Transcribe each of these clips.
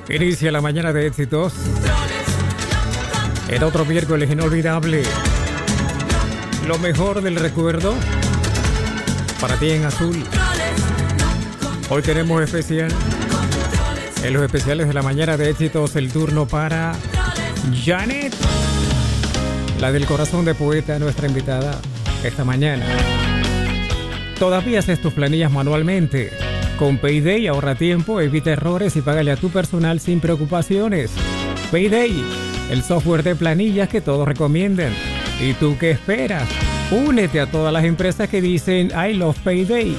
Inicia la mañana de éxitos. En otro miércoles inolvidable. Lo mejor del recuerdo para ti en azul. Hoy tenemos especial. En los especiales de la mañana de éxitos, el turno para Janet, la del corazón de poeta, nuestra invitada esta mañana. ¿Todavía haces tus planillas manualmente? Con Payday ahorra tiempo, evita errores y págale a tu personal sin preocupaciones. Payday, el software de planillas que todos recomiendan. ¿Y tú qué esperas? Únete a todas las empresas que dicen I love Payday.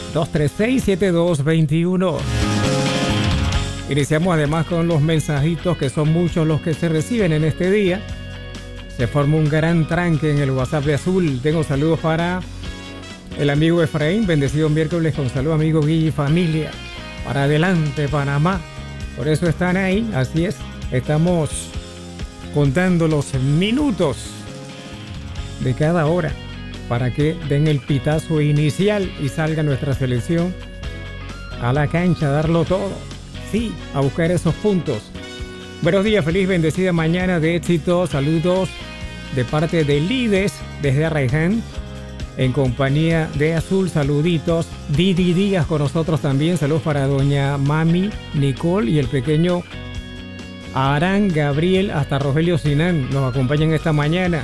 236-7221. Iniciamos además con los mensajitos, que son muchos los que se reciben en este día. Se forma un gran tranque en el WhatsApp de Azul. Tengo saludos para el amigo Efraín, bendecido miércoles con salud, amigo Guille y familia. Para adelante, Panamá. Por eso están ahí, así es. Estamos contando los minutos de cada hora para que den el pitazo inicial y salga nuestra selección a la cancha a darlo todo. Sí, a buscar esos puntos. Buenos días, feliz bendecida mañana de éxito. Saludos de parte de Lides desde Arraiján, en compañía de Azul. Saluditos. Didi Díaz con nosotros también. Saludos para doña Mami Nicole y el pequeño Arán Gabriel hasta Rogelio Sinán. Nos acompañan esta mañana.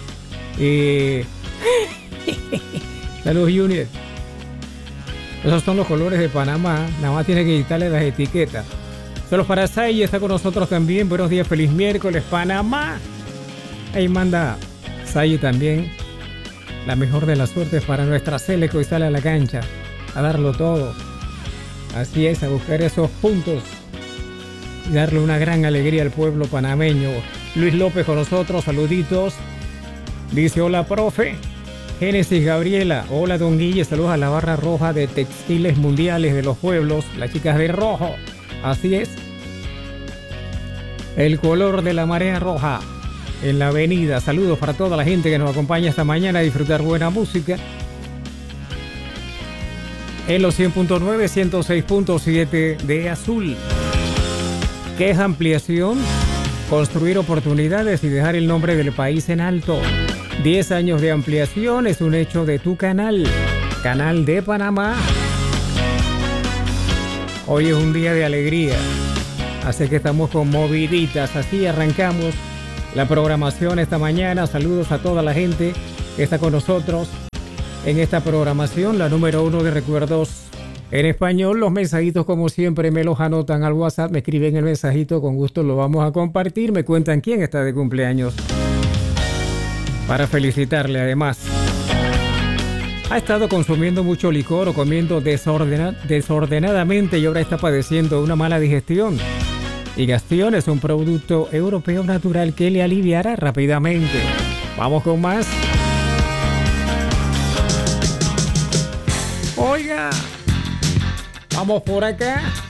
Saludos, Junior. Esos son los colores de Panamá. Nada más tiene que quitarle las etiquetas. Saludos para Say, está con nosotros también. Buenos días, feliz miércoles, Panamá. Ahí manda Say también. La mejor de las suertes para nuestra Sele, que hoy sale a la cancha a darlo todo. Así es, a buscar esos puntos y darle una gran alegría al pueblo panameño. Luis López con nosotros, saluditos. Dice hola, profe. Génesis Gabriela, hola don Guille, saludos a la barra roja de Textiles Mundiales de los Pueblos, las chicas de rojo. Así es. El color de la marea roja en la avenida. Saludos para toda la gente que nos acompaña esta mañana a disfrutar buena música. En los 100.9, 106.7 de Azul. ¿Qué es ampliación? Construir oportunidades y dejar el nombre del país en alto. 10 años de ampliación es un hecho de tu canal. Canal de Panamá. Hoy es un día de alegría. Así que estamos con moviditas. Así arrancamos la programación esta mañana. Saludos a toda la gente que está con nosotros en esta programación, la número 1 de recuerdos en español. Los mensajitos, como siempre, me los anotan al WhatsApp, me escriben el mensajito, con gusto lo vamos a compartir. Me cuentan quién está de cumpleaños para felicitarle. Además, ha estado consumiendo mucho licor o comiendo desordenadamente y ahora está padeciendo una mala digestión. Y Gastion es un producto europeo natural que le aliviará rápidamente. Vamos con más. Oiga, vamos por acá.